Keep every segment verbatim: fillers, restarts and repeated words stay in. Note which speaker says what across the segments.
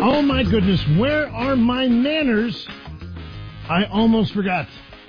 Speaker 1: Oh, my goodness. Where are my manners? I almost forgot.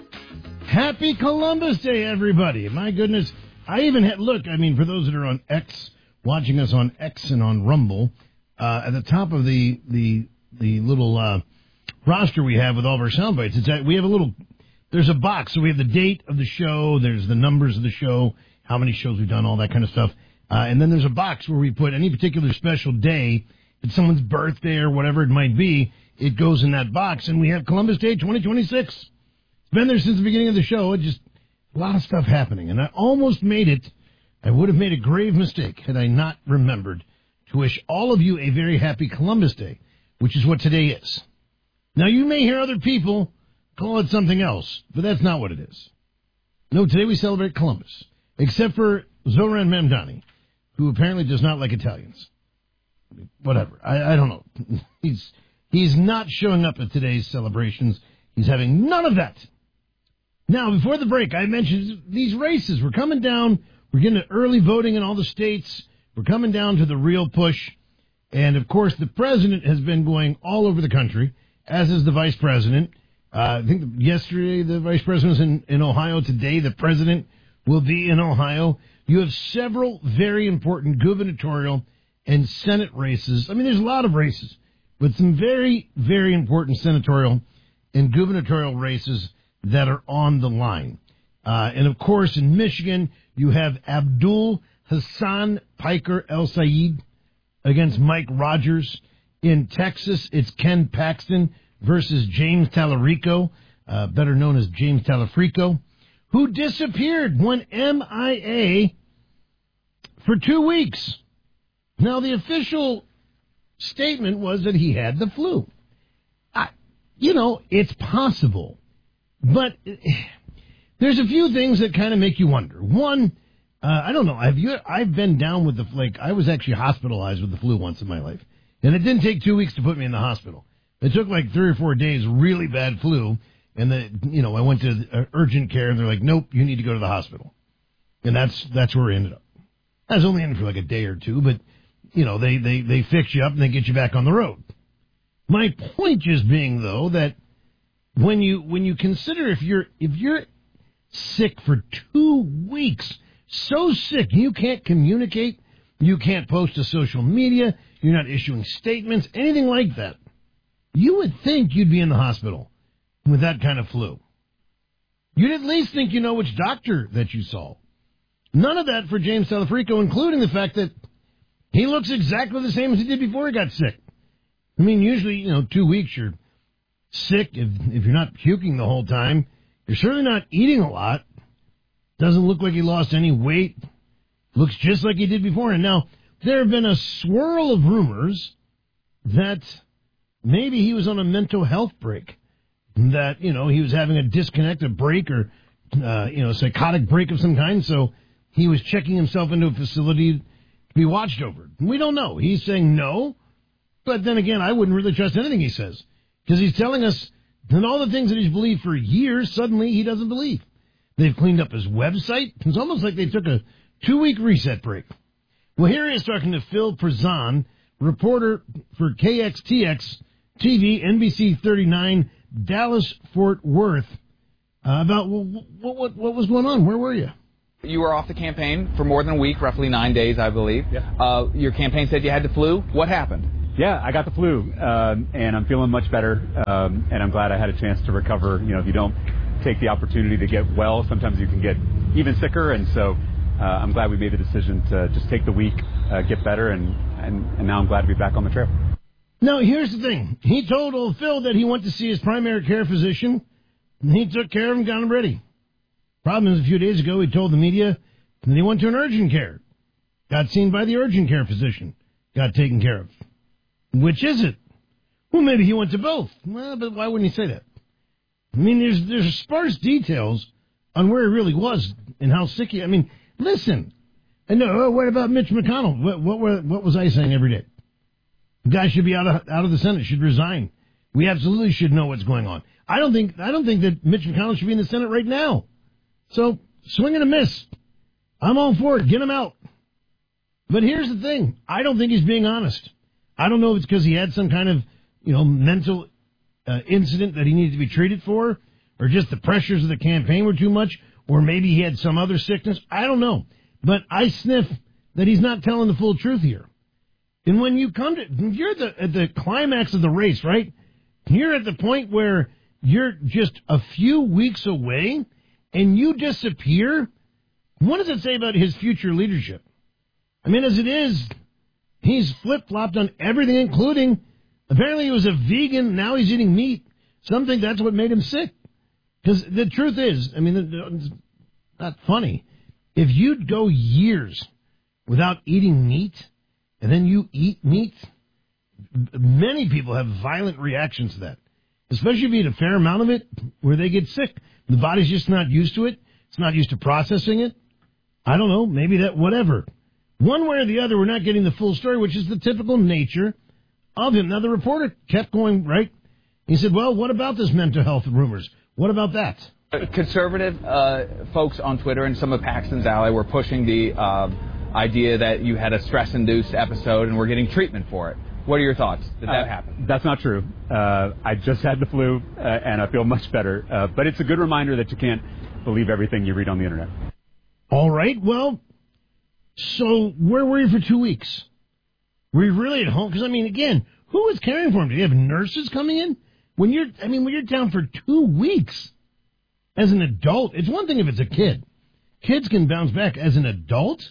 Speaker 1: Happy Columbus Day, everybody. My goodness. I even had, look, I mean, for those that are on X, watching us on X and on Rumble, uh, at the top of the, the, the little, uh, roster we have with all of our sound bites, it's that we have a little, there's a box. So we have the date of the show. There's the numbers of the show, how many shows we've done, all that kind of stuff. Uh, and then there's a box where we put any particular special day. If it's someone's birthday or whatever it might be, it goes in that box. And we have Columbus Day twenty twenty-six. It's been there since the beginning of the show. It just, a lot of stuff happening. And I almost made it. I would have made a grave mistake had I not remembered to wish all of you a very happy Columbus Day, which is what today is. Now, you may hear other people call it something else, but that's not what it is. No, today we celebrate Columbus, except for Zoran Mamdani, who apparently does not like Italians. Whatever. I, I don't know. He's he's not showing up at today's celebrations. He's having none of that. Now, before the break, I mentioned these races. We're coming down. We're getting to early voting in all the states. We're coming down to the real push. And, of course, the president has been going all over the country, as is the vice president. Uh, I think yesterday the vice president was in, in Ohio. Today the president will be in Ohio. You have several very important gubernatorial and Senate races. I mean, there's a lot of races, but some very, very important senatorial and gubernatorial races that are on the line. Uh, and, of course, in Michigan, you have Abdul Hassan Piker El Sayed against Mike Rogers. In Texas, it's Ken Paxton versus James Tallarico, uh, better known as James Talafrico, who disappeared, went M I A for two weeks. Now, the official statement was that he had the flu. I, you know, it's possible. But there's a few things that kind of make you wonder. One, uh, I don't know. Have you? I've been down with the like. I was actually hospitalized with the flu once in my life, and it didn't take two weeks to put me in the hospital. It took like three or four days, really bad flu, and then you know I went to uh, urgent care, and they're like, "Nope, you need to go to the hospital," and that's that's where we ended up. I was only in for like a day or two, but you know they they they fix you up and they get you back on the road. My point just being though that when you when you consider if you're if you're sick for two weeks, so sick you can't communicate, you can't post to social media, you're not issuing statements, anything like that, you would think you'd be in the hospital with that kind of flu. You'd at least think you know which doctor that you saw. None of that for James Talafrico, including the fact that he looks exactly the same as he did before he got sick. I mean, usually, you know, two weeks you're sick. If, if you're not puking the whole time, you're certainly not eating a lot. Doesn't look like he lost any weight. Looks just like he did before. And now, there have been a swirl of rumors that maybe he was on a mental health break. That, you know, he was having a disconnect, a break, or, uh, you know, a psychotic break of some kind. So he was checking himself into a facility to be watched over. We don't know. He's saying no. But then again, I wouldn't really trust anything he says. Because he's telling us that all the things that he's believed for years, suddenly he doesn't believe. They've cleaned up his website. It's almost like they took a two-week reset break. Well, here he is talking to Phil Prezan, reporter for K X T X T V, N B C thirty-nine, Dallas-Fort Worth, uh, about what, what, what was going on. Where were you?
Speaker 2: You were off the campaign for more than a week, roughly nine days, I believe.
Speaker 3: Yeah.
Speaker 2: Uh, your campaign said you had the flu. What happened?
Speaker 3: Yeah, I got the flu, um, and I'm feeling much better, um, and I'm glad I had a chance to recover. You know, if you don't take the opportunity to get well, sometimes you can get even sicker, and so uh, I'm glad we made the decision to just take the week, uh, get better, and, and, and now I'm glad to be back on the trail.
Speaker 1: Now, here's the thing. He told old Phil that he went to see his primary care physician, and he took care of him, got him ready. Problem is, a few days ago, he told the media that he went to an urgent care, got seen by the urgent care physician, got taken care of. Which is it? Well, maybe he went to both. Well, but why wouldn't he say that? I mean, there's there's sparse details on where he really was and how sick he... I mean, listen. And no, oh, what about Mitch McConnell? What what, were, what was I saying every day? The guy should be out of out of the Senate, should resign. We absolutely should know what's going on. I don't think I don't think that Mitch McConnell should be in the Senate right now. So, swing and a miss. I'm all for it. Get him out. But here's the thing. I don't think he's being honest. I don't know if it's because he had some kind of, you know, mental uh, incident that he needed to be treated for, or just the pressures of the campaign were too much, or maybe he had some other sickness. I don't know. But I sniff that he's not telling the full truth here. And when you come to, you're at the, at the climax of the race, right? You're at the point where you're just a few weeks away and you disappear. What does it say about his future leadership? I mean, as it is, he's flip-flopped on everything, including, apparently he was a vegan, now he's eating meat. Some think that's what made him sick. Because the truth is, I mean, it's not funny. If you'd go years without eating meat, and then you eat meat, many people have violent reactions to that. Especially if you eat a fair amount of it, where they get sick. The body's just not used to it. It's not used to processing it. I don't know, maybe that, whatever. One way or the other, we're not getting the full story, which is the typical nature of him. Now, the reporter kept going, right? He said, well, what about this mental health rumors? What about that?
Speaker 2: Conservative uh, folks on Twitter and some of Paxton's ally were pushing the uh, idea that you had a stress-induced episode and were getting treatment for it. What are your thoughts? Did that uh, happen?
Speaker 3: That's not true. Uh, I just had the flu, uh, and I feel much better. Uh, but it's a good reminder that you can't believe everything you read on the Internet.
Speaker 1: All right. Well, so where were you for two weeks? Were you really at home? Because, I mean, again, who was caring for him? Did you have nurses coming in? When you're, I mean, when you're down for two weeks as an adult, it's one thing if it's a kid. Kids can bounce back. As an adult,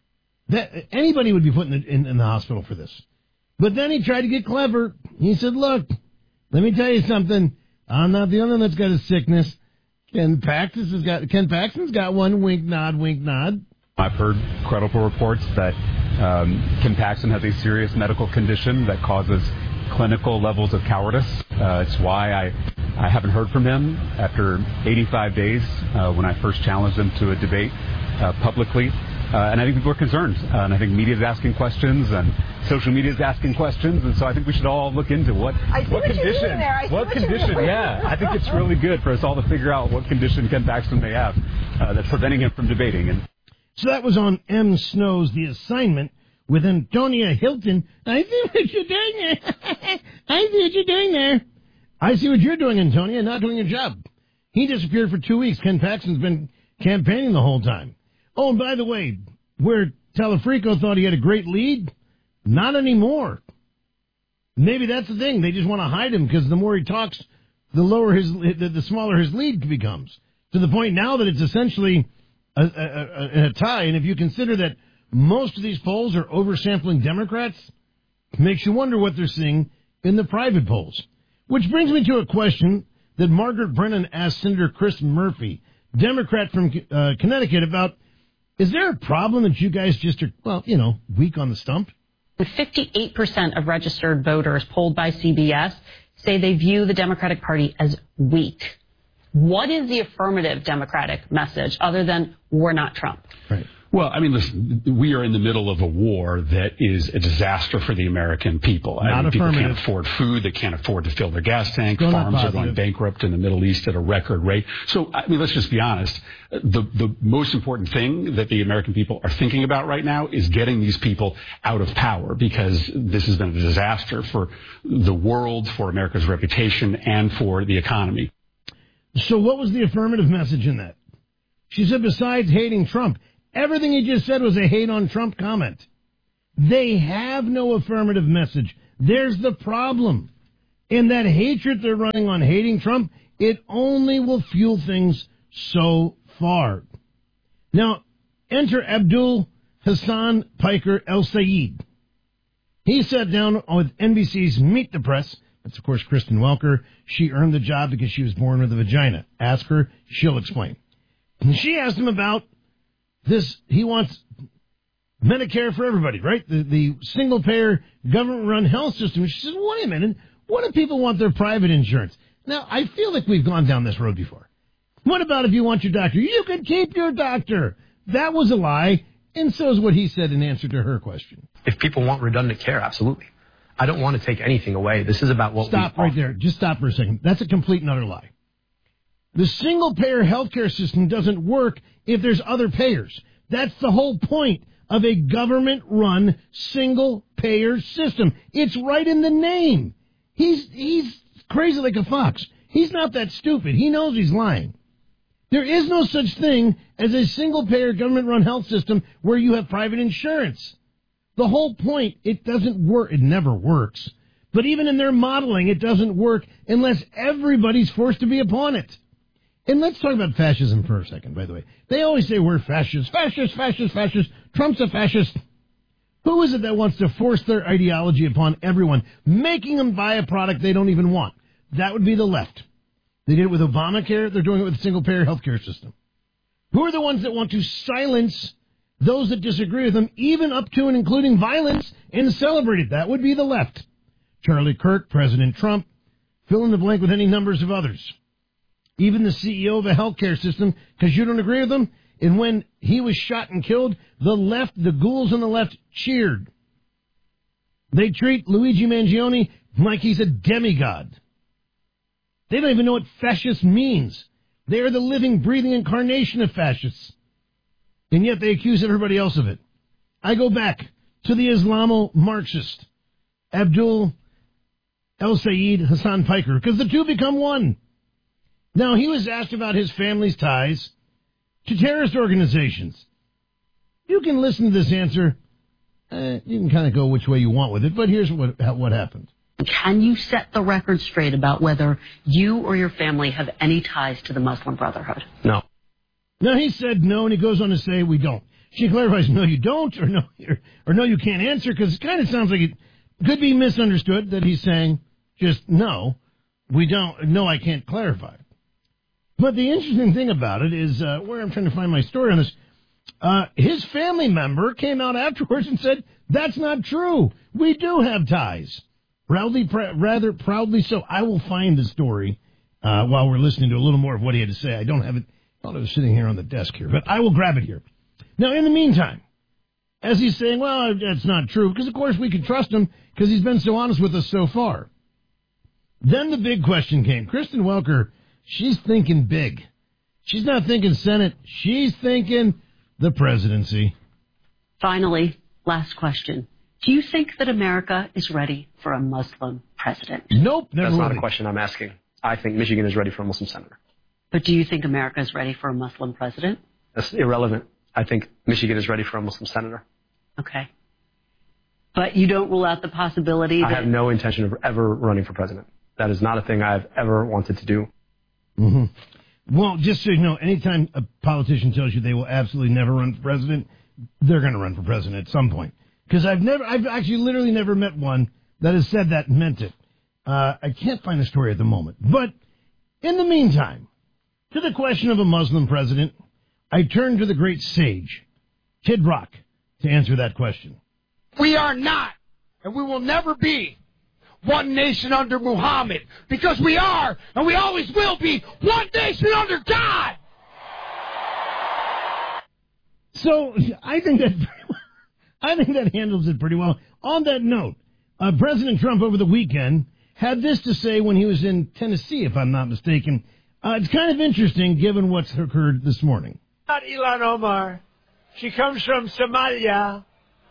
Speaker 1: that anybody would be put in the, in, in the hospital for this. But then he tried to get clever. He said, look, let me tell you something. I'm not the only one that's got a sickness. Ken Paxton has got, Ken Paxton's got one. Wink, nod, wink, nod.
Speaker 3: I've heard credible reports that um, Ken Paxton has a serious medical condition that causes clinical levels of cowardice. Uh, it's why I, I haven't heard from him after eighty-five days uh, when I first challenged him to a debate uh, publicly. Uh, and I think people are concerned. Uh, and I think media is asking questions and social media is asking questions. And so I think we should all look into what,
Speaker 4: I see
Speaker 3: what,
Speaker 4: what
Speaker 3: condition.
Speaker 4: what,
Speaker 3: what condition, yeah. I think it's really good for us all to figure out what condition Ken Paxton may have uh, that's preventing him from debating. And
Speaker 1: so that was on M. Snow's The Assignment with Antonia Hilton. I see what you're doing there. I see what you're doing there. I see what you're doing, Antonia, not doing your job. He disappeared for two weeks. Ken Paxton's been campaigning the whole time. Oh, and by the way, where Telefrico thought he had a great lead, not anymore. Maybe that's the thing. They just want to hide him because the more he talks, the lower his, the, the smaller his lead becomes. To the point now that it's essentially a, a, a, a tie. And if you consider that most of these polls are oversampling Democrats, it makes you wonder what they're seeing in the private polls. Which brings me to a question that Margaret Brennan asked Senator Chris Murphy, Democrat from uh, Connecticut, about, is there a problem that you guys just are, well, you know, weak on the stump?
Speaker 5: fifty-eight percent of registered voters polled by C B S say they view the Democratic Party as weak. What is the affirmative Democratic message other than we're not Trump?
Speaker 1: Right.
Speaker 6: Well, I mean, listen, we are in the middle of a war that is a disaster for the American people.
Speaker 1: Not
Speaker 6: I mean, people can't
Speaker 1: affirmative.
Speaker 6: afford food. They can't afford to fill their gas tank.
Speaker 1: Still not
Speaker 6: Farms are
Speaker 1: positive.
Speaker 6: going bankrupt in the Middle East at a record rate. So, I mean, let's just be honest. The, the most important thing that the American people are thinking about right now is getting these people out of power, because this has been a disaster for the world, for America's reputation, and for the economy.
Speaker 1: So what was the affirmative message in that? She said besides hating Trump, everything he just said was a hate on Trump comment. They have no affirmative message. There's the problem. And that hatred they're running on hating Trump, it only will fuel things so far. Now, enter Abdul Hassan Piker El Sayed. He sat down with N B C's Meet the Press. That's, of course, Kristen Welker. She earned the job because she was born with a vagina. Ask her, she'll explain. And she asked him about this. He wants Medicare for everybody, right? The, the single-payer, government-run health system. She says, wait a minute. What if people want their private insurance? Now, I feel like we've gone down this road before. What about if you want your doctor? You can keep your doctor. That was a lie, and so is what he said in answer to her question.
Speaker 7: If people want redundant care, absolutely. I don't want to take anything away. This is about what
Speaker 1: Stop
Speaker 7: we
Speaker 1: right there. Just stop for a second. That's a complete and utter lie. The single-payer healthcare system doesn't work if there's other payers. That's the whole point of a government-run single-payer system. It's right in the name. He's he's crazy like a fox. He's not that stupid. He knows he's lying. There is no such thing as a single-payer government-run health system where you have private insurance. The whole point, it doesn't work. It never works. But even in their modeling, it doesn't work unless everybody's forced to be upon it. And let's talk about fascism for a second, by the way. They always say we're fascists, fascists, fascists, fascists. Trump's a fascist. Who is it that wants to force their ideology upon everyone, making them buy a product they don't even want? That would be the left. They did it with Obamacare. They're doing it with a single-payer health care system. Who are the ones that want to silence those that disagree with them, even up to and including violence, and celebrate it? That would be the left. Charlie Kirk, President Trump, fill in the blank with any numbers of others. Even the C E O of a healthcare system, because you don't agree with him. And when he was shot and killed, the left, the ghouls on the left, cheered. They treat Luigi Mangione like he's a demigod. They don't even know what fascist means. They are the living, breathing incarnation of fascists. And yet they accuse everybody else of it. I go back to the Islamo-Marxist, Abdul El-Sayed Hassan Piker, because the two become one. Now, he was asked about his family's ties to terrorist organizations. You can listen to this answer. Uh, you can kind of go which way you want with it, but here's what what happened.
Speaker 5: Can you set the record straight about whether you or your family have any ties to the Muslim Brotherhood?
Speaker 7: No.
Speaker 1: No, he said no, and he goes on to say we don't. She clarifies, no, you don't, or no, or, or no, you can't answer, because it kind of sounds like it could be misunderstood that he's saying just no, we don't, no, I can't clarify. But the interesting thing about it is, uh, where I'm trying to find my story on this, uh, his family member came out afterwards and said, that's not true. We do have ties. Proudly, pr- rather proudly so. I will find the story uh, while we're listening to a little more of what he had to say. I don't have it. I thought it was sitting here on the desk here, but I will grab it here. Now, in the meantime, as he's saying, well, that's not true, because, of course, we can trust him because he's been so honest with us so far. Then the big question came. Kristen Welker, she's thinking big. She's not thinking Senate. She's thinking the presidency.
Speaker 5: Finally, last question. Do you think that America is ready for a Muslim president?
Speaker 1: Nope. Never
Speaker 7: That's not
Speaker 1: ready.
Speaker 7: a question I'm asking. I think Michigan is ready for a Muslim senator.
Speaker 5: But do you think America is ready for a Muslim president?
Speaker 7: That's irrelevant. I think Michigan is ready for a Muslim senator.
Speaker 5: Okay. But you don't rule out the possibility that...
Speaker 7: I have no intention of ever running for president. That is not a thing I've ever wanted to do.
Speaker 1: Mm-hmm. Well, just so you know, anytime a politician tells you they will absolutely never run for president, they're going to run for president at some point. Because I've never, I've actually literally never met one that has said that and meant it. Uh, I can't find a story at the moment. But in the meantime, to the question of a Muslim president, I turn to the great sage, Kid Rock, to answer that question.
Speaker 4: We are not, and we will never be, one nation under Muhammad, because we are, and we always will be, one nation under God!
Speaker 1: So, I think that... I think that handles it pretty well. On that note, uh, President Trump over the weekend had this to say when he was in Tennessee, if I'm not mistaken. Uh, it's kind of interesting given what's occurred this morning.
Speaker 8: Not Ilhan Omar. She comes from Somalia.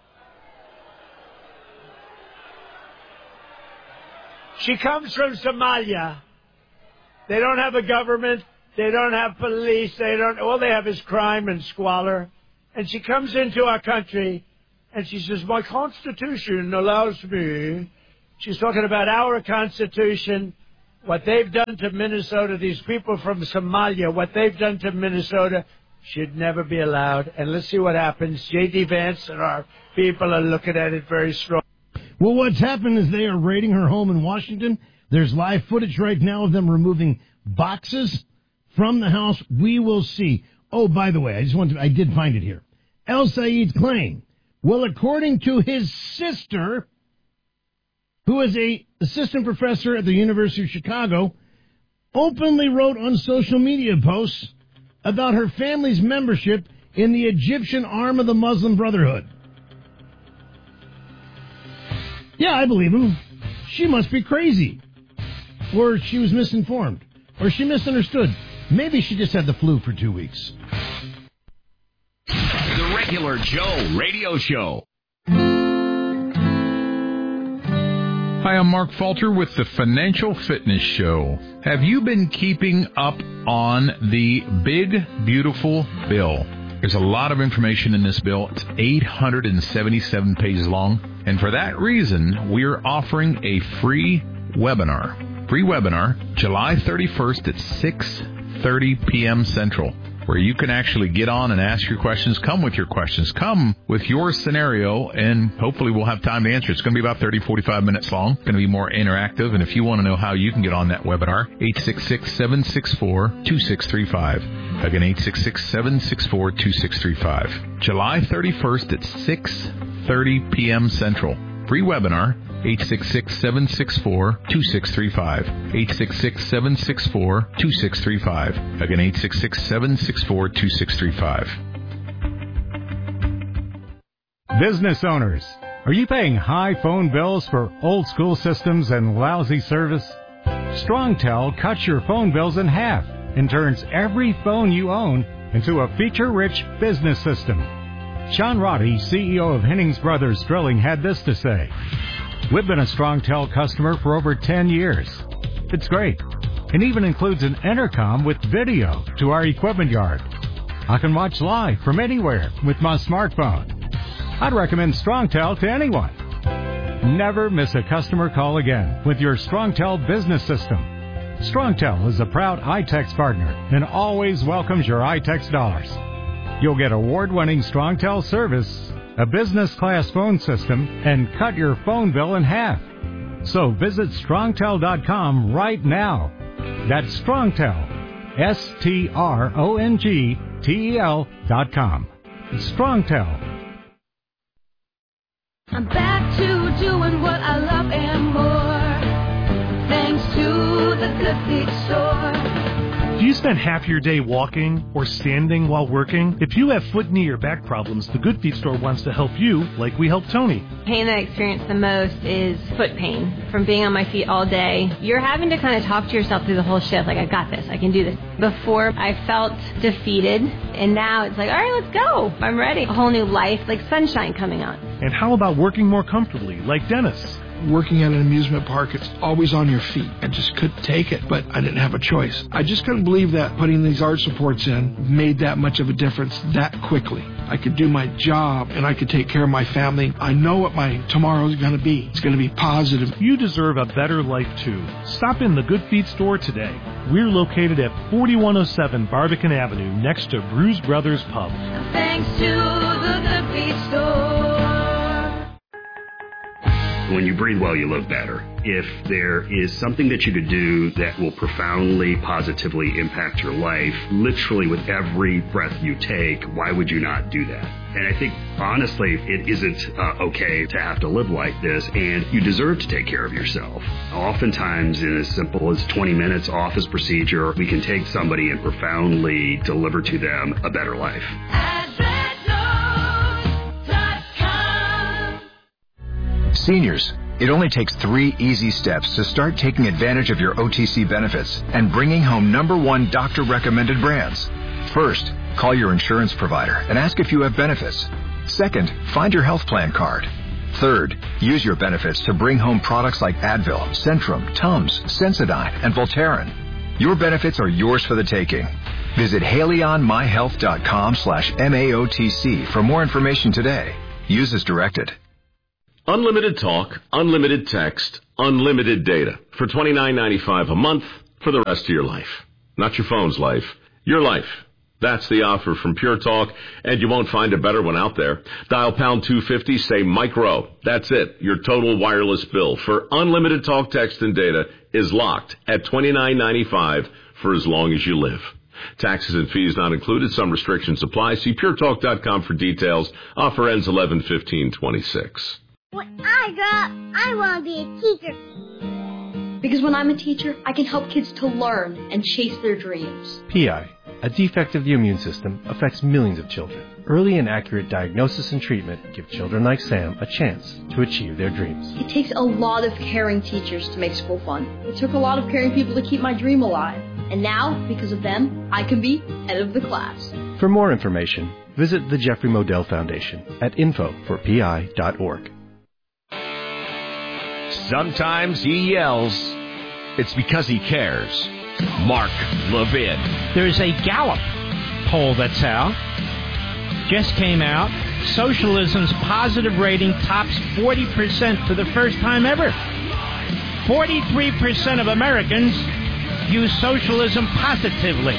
Speaker 8: She comes from Somalia. They don't have a government. They don't have police. They don't. All they have is crime and squalor. And she comes into our country. And she says, my Constitution allows me. She's talking about our Constitution, what they've done to Minnesota, these people from Somalia, what they've done to Minnesota should never be allowed. And let's see what happens. J D. Vance and our people are looking at it very strong.
Speaker 1: Well, what's happened is they are raiding her home in Washington. There's live footage right now of them removing boxes from the house. We will see. Oh, by the way, I just want to, I did find it here. El-Sayed's claim. Well, according to his sister, who is a assistant professor at the University of Chicago, openly wrote on social media posts about her family's membership in the Egyptian arm of the Muslim Brotherhood. Yeah, I believe him. She must be crazy. Or she was misinformed. Or she misunderstood. Maybe she just had the flu for two weeks.
Speaker 9: The Regular Joe Radio Show.
Speaker 10: Hi, I'm Mark Falter with the Financial Fitness Show. Have you been keeping up on the big, beautiful bill? There's a lot of information in this bill. It's eight hundred seventy-seven pages long. And for that reason, we're offering a free webinar. Free webinar, July thirty-first at six thirty p.m. Central, where you can actually get on and ask your questions. Come with your questions. Come with your scenario, and hopefully we'll have time to answer. It's going to be about thirty, forty-five minutes long. It's going to be more interactive. And if you want to know how you can get on that webinar, eight six six, seven six four, two six three five. Again, eight six six, seven six four, two six three five. July thirty-first at six thirty p.m. Central. Free webinar, eight six six, seven six four, two six three five. eight six six, seven six four, two six three five. Again, eight six six, seven six four, two six three five.
Speaker 11: Business owners, are you paying high phone bills for old school systems and lousy service? StrongTel cuts your phone bills in half and turns every phone you own into a feature-rich business system. Sean Roddy, C E O of Hennings Brothers Drilling, had this to say. We've been a StrongTel customer for over ten years. It's great. It even includes an intercom with video to our equipment yard. I can watch live from anywhere with my smartphone. I'd recommend StrongTel to anyone. Never miss a customer call again with your StrongTel business system. StrongTel is a proud I TEX partner and always welcomes your I TEX dollars. You'll get award-winning StrongTel service, a business-class phone system, and cut your phone bill in half. So visit strongtel dot com right now. That's StrongTel, S T R O N G T E L dot com. StrongTel.
Speaker 12: I'm back to doing what I love and more, thanks to the Good Feet Store.
Speaker 13: Do you spend half your day walking or standing while working? If you have foot, knee, or back problems, the Good Feet Store wants to help you like we helped Tony.
Speaker 14: Pain that I experience the most is foot pain from being on my feet all day. You're having to kind of talk to yourself through the whole shift, like, I got this, I can do this. Before, I felt defeated, and now it's like, all right, let's go. I'm ready. A whole new life, like sunshine coming on.
Speaker 13: And how about working more comfortably, like Dennis?
Speaker 15: Working at an amusement park, it's always on your feet. I just couldn't take it, but I didn't have a choice. I just couldn't believe that putting these arch supports in made that much of a difference that quickly. I could do my job, and I could take care of my family. I know what my tomorrow is going to be. It's going to be positive.
Speaker 13: You deserve a better life, too. Stop in the Good Feet Store today. We're located at forty-one oh seven Barbican Avenue, next to Bruise Brothers Pub.
Speaker 12: Thanks to the Good Feet Store.
Speaker 16: When you breathe well, you live better. If there is something that you could do that will profoundly, positively impact your life, literally with every breath you take, why would you not do that? And I think, honestly, it isn't uh, okay to have to live like this, and you deserve to take care of yourself. Oftentimes, in as simple as twenty minutes office procedure, we can take somebody and profoundly deliver to them a better life.
Speaker 17: Seniors, it only takes three easy steps to start taking advantage of your O T C benefits and bringing home number one doctor-recommended brands. First, call your insurance provider and ask if you have benefits. Second, find your health plan card. Third, use your benefits to bring home products like Advil, Centrum, Tums, Sensodyne, and Voltaren. Your benefits are yours for the taking. Visit HaleyOnMyHealth.com slash M A O T C for more information today. Use as directed.
Speaker 18: Unlimited talk, unlimited text, unlimited data for twenty-nine ninety-five a month for the rest of your life. Not your phone's life, your life. That's the offer from Pure Talk, and you won't find a better one out there. Dial pound two fifty, say micro. That's it. Your total wireless bill for unlimited talk, text, and data is locked at twenty-nine ninety-five for as long as you live. Taxes and fees not included. Some restrictions apply. See pure talk dot com for details. Offer ends eleven fifteen twenty-six.
Speaker 19: When I grow up, I want to be a teacher.
Speaker 20: Because when I'm a teacher, I can help kids to learn and chase their dreams.
Speaker 21: P I, a defect of the immune system, affects millions of children. Early and accurate diagnosis and treatment give children like Sam a chance to achieve their dreams.
Speaker 20: It takes a lot of caring teachers to make school fun. It took a lot of caring people to keep my dream alive. And now, because of them, I can be head of the class.
Speaker 21: For more information, visit the Jeffrey Modell Foundation at info for p i dot org.
Speaker 9: Sometimes he yells. It's because he cares. Mark Levin.
Speaker 2: There's a Gallup poll that's out. Just came out. Socialism's positive rating tops forty percent for the first time ever. forty-three percent of Americans view socialism positively.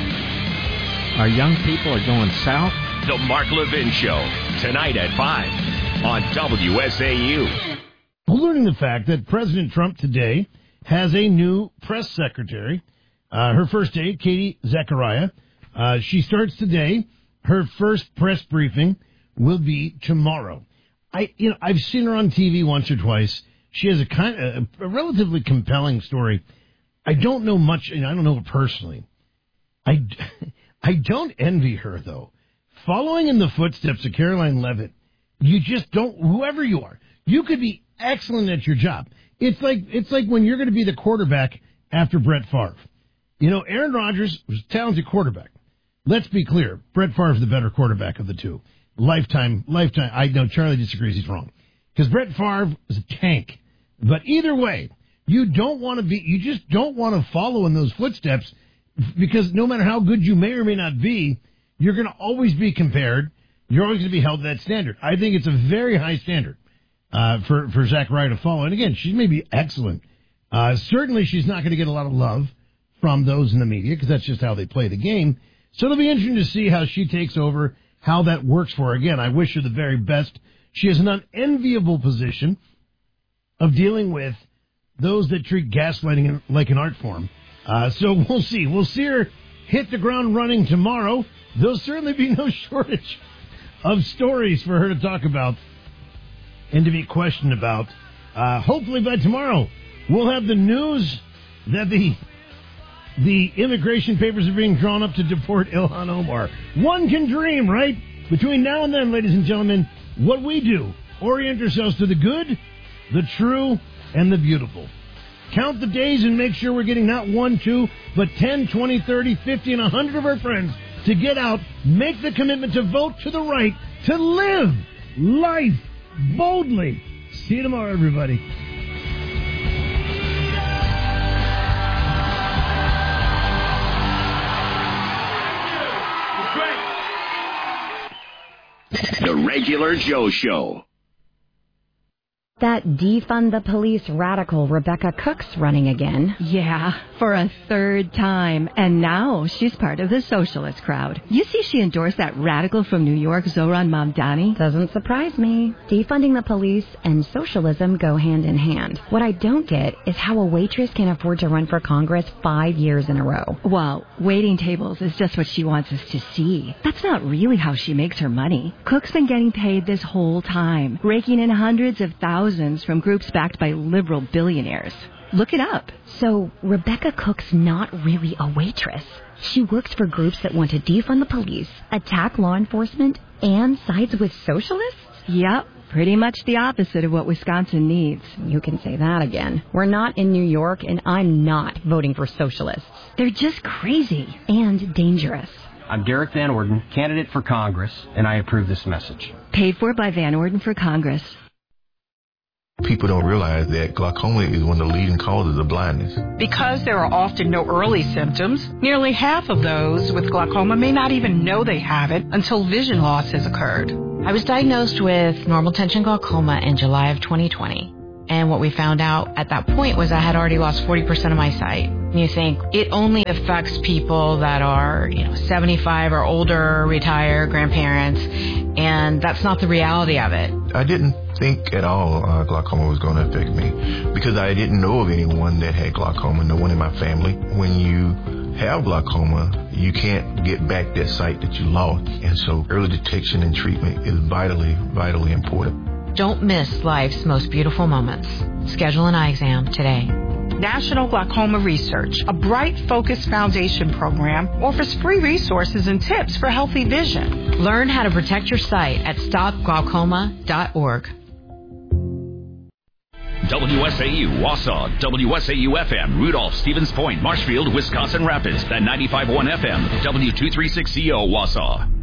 Speaker 2: Our young people are going south.
Speaker 9: The Mark Levin Show, tonight at five on W S A U.
Speaker 1: We're learning the fact that President Trump today has a new press secretary. Uh, her first day, Katie Zachariah. Uh, she starts today. Her first press briefing will be tomorrow. I, you know, I've seen her on T V once or twice. She has a kind of a relatively compelling story. I don't know much. You know, I don't know her personally. I, I don't envy her though. Following in the footsteps of Caroline Leavitt, you just don't. Whoever you are, you could be excellent at your job. It's like it's like when you're going to be the quarterback after Brett Favre. You know, Aaron Rodgers was a talented quarterback. Let's be clear. Brett Favre's the better quarterback of the two. Lifetime, lifetime. I know Charlie disagrees. He's wrong. Because Brett Favre is a tank. But either way, you don't want to be, you just don't want to follow in those footsteps because no matter how good you may or may not be, you're going to always be compared. You're always going to be held to that standard. I think it's a very high standard uh, for, for Zachariah to follow. And again, she may be excellent. Uh, certainly she's not going to get a lot of love from those in the media because that's just how they play the game. So it'll be interesting to see how she takes over, how that works for her. Again, I wish her the very best. She has an unenviable position of dealing with those that treat gaslighting like an art form. Uh, so we'll see. We'll see her hit the ground running tomorrow. There'll certainly be no shortage of stories for her to talk about and to be questioned about. Uh, hopefully by tomorrow, we'll have the news that the the immigration papers are being drawn up to deport Ilhan Omar. One can dream, right? Between now and then, ladies and gentlemen, what we do, orient ourselves to the good, the true, and the beautiful. Count the days and make sure we're getting not one, two, but ten, twenty, thirty, fifty, and one hundred of our friends to get out, make the commitment to vote to the right, to live life boldly. See you tomorrow, everybody.
Speaker 9: The Regular Joe Show.
Speaker 22: That defund the police radical Rebecca Cook's running again.
Speaker 23: Yeah, for a third time. And now she's part of the socialist crowd. You see she endorsed that radical from New York, Zohran Mamdani?
Speaker 22: Doesn't surprise me. Defunding the police and socialism go hand in hand. What I don't get is how a waitress can afford to run for Congress five years in a row.
Speaker 23: Well, waiting tables is just what she wants us to see. That's not really how she makes her money. Cook's been getting paid this whole time, raking in hundreds of thousands from groups backed by liberal billionaires. Look it up.
Speaker 22: So Rebecca Cook's not really a waitress. She works for groups that want to defund the police, attack law enforcement, and sides with socialists?
Speaker 23: Yep. Pretty much the opposite of what Wisconsin needs.
Speaker 22: You can say that again. We're not in New York, and I'm not voting for socialists.
Speaker 23: They're just crazy.
Speaker 22: And dangerous.
Speaker 24: I'm Derek Van Orden, candidate for Congress, and I approve this message.
Speaker 23: Paid for by Van Orden for Congress.
Speaker 25: People don't realize that glaucoma is one of the leading causes of blindness.
Speaker 26: Because there are often no early symptoms, nearly half of those with glaucoma may not even know they have it until vision loss has occurred.
Speaker 27: I was diagnosed with normal tension glaucoma in July of twenty twenty. And what we found out at that point was I had already lost forty percent of my sight. And you think it only affects people that are, you know, seventy-five or older, retired, grandparents, and that's not the reality of it.
Speaker 25: I didn't think at all uh, glaucoma was going to affect me because I didn't know of anyone that had glaucoma, no one in my family. When you have glaucoma, you can't get back that sight that you lost. And so early detection and treatment is vitally, vitally important.
Speaker 27: Don't miss life's most beautiful moments. Schedule an eye exam today.
Speaker 26: National Glaucoma Research, a Bright Focus Foundation program, offers free resources and tips for healthy vision.
Speaker 27: Learn how to protect your sight at stop glaucoma dot org.
Speaker 9: W S A U, Wausau, W S A U F M, Rudolph, Stevens Point, Marshfield, Wisconsin Rapids, and ninety-five point one F M, W two thirty-six C O, Wausau.